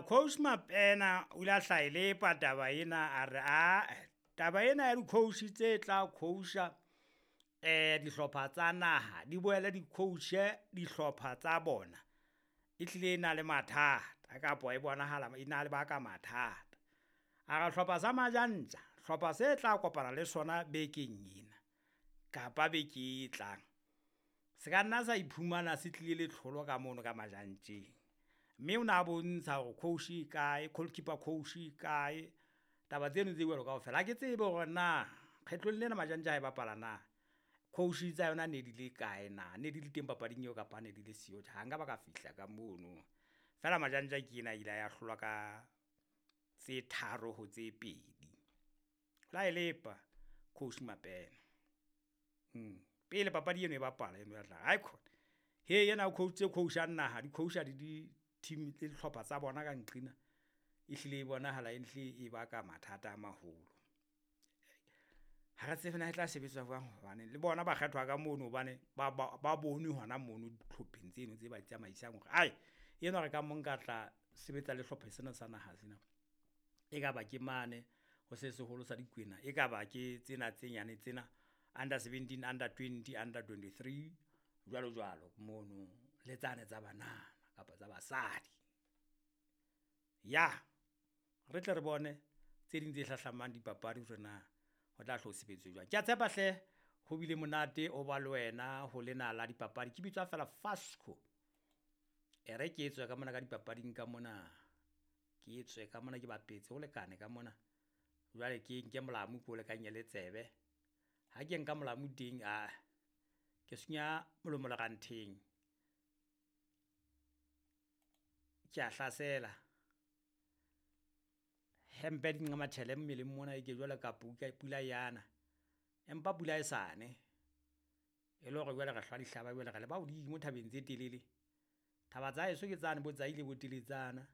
coach Mapena o la hlaile pa taba ena a re taba ena ya di-coach tse tla coacha dihlopha tsa naha di boele di coache dihlopha tsa bona e tlile na le mathata kapo e bonahala e na le baka mathata a ga hlopha sa Majantja hlopha se tla kopana le sona bekeng ena kapa beke tlang se ka nna sa iphumana se tlile le tlholo ka mono ka Majantjeng mme o na bontsha gore coach kae goalkeeper coach kae taba tseno tse buelo kaofela ha ke tsebe gore na kgetlong lena Majantja e bapala na coach tsa yona ne di le kae na ne di le teng papading eo kapa ne di le sio ha nga ba ka fihla ka mono fela Majantja ke ena ile ya hlolwa ka tse tharo ho tse pedi la elepa coach Mapena pele papadi eno e bapala eno ya tla ha khona he yena coach naha di coach di team le hlopha tsa bona ka nqina e hlile e bona hala enhle e ba ka mathata a maholo ha re tsefena e tla sebetswa jwang hobane le bona ba kgethwa ka mono hobane ba bone hona mono ditlhopheng tseno tse ba tsamaisang hore ai yena re ka monka tla sebetsa le hlopha sena sa naha sena e ka ba ke mane ho se seholo sa dikwena e ka ba ke tsena tse nyane tsena under 17 under 20 under 23 jwalo mono le tsane tsa banana kapa tsa basadi ya re tle re bone tse ding tse hlahlamang dipapadi rena ho tla hlo sebetso jwang ke a tshepa hle ho bile monate o ba le wena ho lena la dipapadi ke bitswa fela Fasco re ke etswe ka mona ka dipapading ka mona ke etswe ka mona ke bapetse ho lekane ka mona jwale ke nke molamu ko le ka nyele tsebe ha ke nka molamu ding ke sunya molomo la kantheng ke a hlasela hempe di ngamathele mmele mona e ke jwale ka pula yana empa pula e sane e lo re jwale ga hlwa di hlaba jwale ga le ba o di mo thabeng tse telele thaba tsa eso ke tsane bo tsaile bo teletsana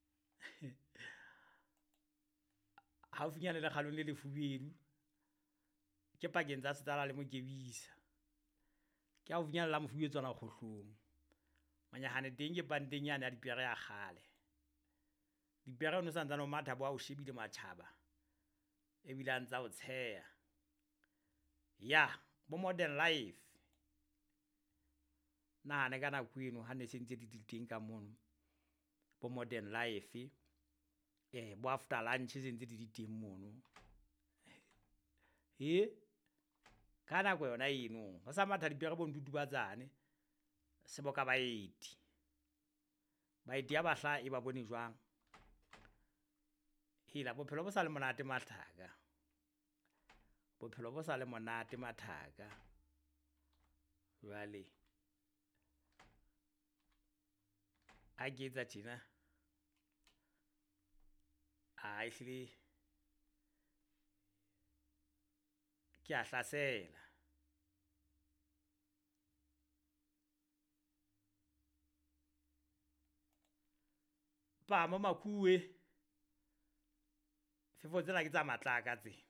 ha o finyana le kgalong le lefubedu ke pakeng tsa Setala le Mokebisa ke a o finyana la mofubedu tsona khohlong manyahane teng ke panteng yana ya dipere ya khale dipere no santsa no matha bo a o shebile matjhaba e bilang tsa o tsheya ya bo modern life na ne kana kweno ha ne sentse di teng ka mono bo modern life bo after lunch sentse di teng mono kana go yona eno ho sa matha dipere bo ntutubatsane seboka baeti ya bahla e ba bone jwang hila bophelo bo sa le monate mathaka bophelo bo sa le monate mathaka jwale a ke etsa tjena hlile ke a hlasela pa mo makue fefo tsena ke tsa matlaka tse